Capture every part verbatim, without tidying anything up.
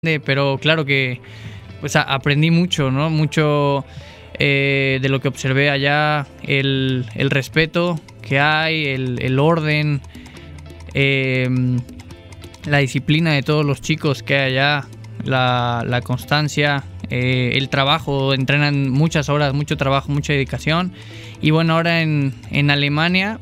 pero claro que pues a, aprendí mucho, ¿no? Mucho eh, de lo que observé allá, el, el respeto que hay, el, el orden, eh, la disciplina de todos los chicos que hay allá, la, la constancia, eh, el trabajo, entrenan muchas horas, mucho trabajo, mucha dedicación. Y bueno, ahora en, en Alemania,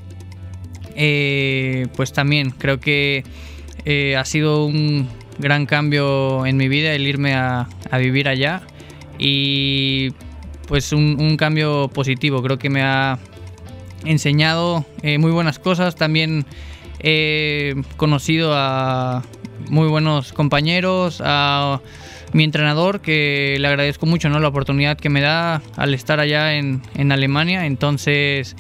eh, pues también creo que eh, ha sido un gran cambio en mi vida el irme a, a vivir allá y pues un, un cambio positivo. Creo que me ha enseñado eh, muy buenas cosas. También he conocido a muy buenos compañeros, a mi entrenador, que le agradezco mucho, ¿no?, la oportunidad que me da al estar allá en, en Alemania. Entonces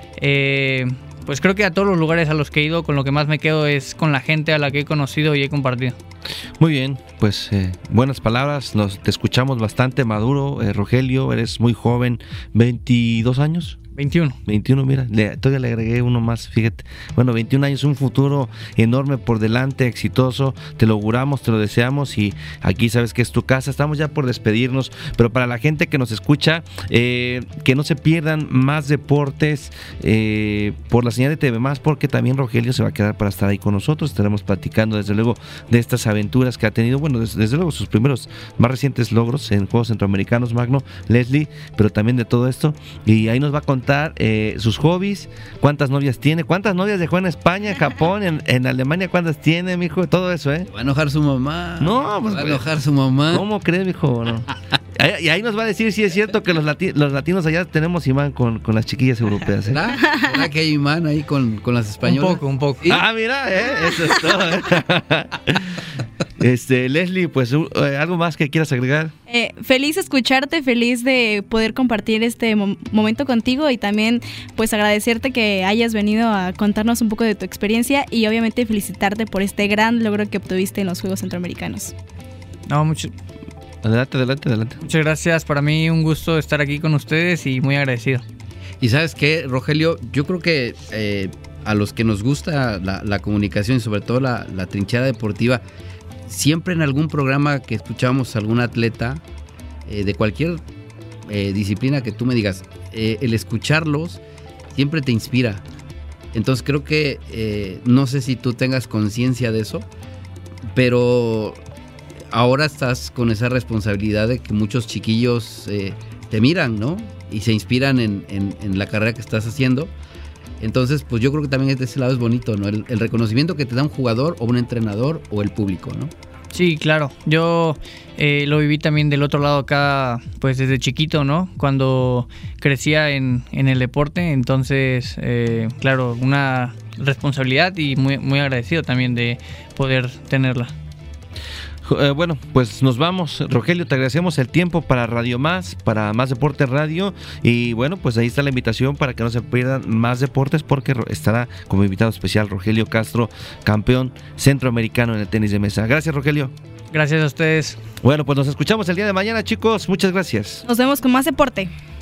eh, pues creo que a todos los lugares a los que he ido, con lo que más me quedo es con la gente a la que he conocido y he compartido. Muy bien, pues eh, buenas palabras, nos te escuchamos bastante maduro, eh, Rogelio, eres muy joven, veintidós años. veintiuno. veintiuno, mira, le, todavía le agregué uno más, fíjate. Bueno, veintiún años, un futuro enorme por delante, exitoso, te lo auguramos, te lo deseamos y aquí sabes que es tu casa. Estamos ya por despedirnos, pero para la gente que nos escucha, eh, que no se pierdan más deportes eh, por la señal de T V Más, porque también Rogelio se va a quedar para estar ahí con nosotros. Estaremos platicando desde luego de estas aventuras que ha tenido, bueno, desde, desde luego sus primeros más recientes logros en Juegos Centroamericanos, Magno, Leslie, pero también de todo esto, y ahí nos va a contar Eh, sus hobbies, cuántas novias tiene, cuántas novias dejó en España, en Japón, en, en Alemania, cuántas tiene, mijo, todo eso, ¿eh? Se va a enojar su mamá. No, pues, va a enojar su mamá. ¿Cómo crees, mijo? No. Y ahí nos va a decir si es cierto que los, lati- los latinos allá tenemos imán con, con las chiquillas europeas, ¿eh? ¿Será? ¿Será que hay imán ahí con, con las españolas? Un poco, un poco. ¿Sí? Ah, mira, ¿eh? Eso es todo, ¿eh? Este, Leslie, pues eh, algo más que quieras agregar. Eh, feliz escucharte, feliz de poder compartir este mo- momento contigo y también pues agradecerte que hayas venido a contarnos un poco de tu experiencia y obviamente felicitarte por este gran logro que obtuviste en los Juegos Centroamericanos. No, mucho, Adelante, adelante, adelante. muchas gracias. Para mí un gusto estar aquí con ustedes y muy agradecido. Y ¿sabes qué, Rogelio? Yo creo que eh, a los que nos gusta la, la comunicación y sobre todo la, la trinchera deportiva, siempre en algún programa que escuchamos algún atleta eh, de cualquier eh, disciplina que tú me digas, eh, el escucharlos siempre te inspira. Entonces creo que, eh, no sé si tú tengas conciencia de eso, pero ahora estás con esa responsabilidad de que muchos chiquillos eh, te miran, ¿no? Y se inspiran en, en, en la carrera que estás haciendo. Entonces, pues yo creo que también de ese lado es bonito, ¿no? El, el reconocimiento que te da un jugador o un entrenador o el público, ¿no? Sí, claro. Yo eh, lo viví también del otro lado acá, pues desde chiquito, ¿no? Cuando crecía en, en el deporte. Entonces, eh, claro, una responsabilidad y muy, muy agradecido también de poder tenerla. Eh, bueno, pues nos vamos. Rogelio, te agradecemos el tiempo para Radio Más, para Más Deporte Radio. Y bueno, pues ahí está la invitación para que no se pierdan más deportes, porque estará como invitado especial Rogelio Castro, campeón centroamericano en el tenis de mesa. Gracias, Rogelio. Gracias a ustedes. Bueno, pues nos escuchamos el día de mañana, chicos. Muchas gracias. Nos vemos con más deporte.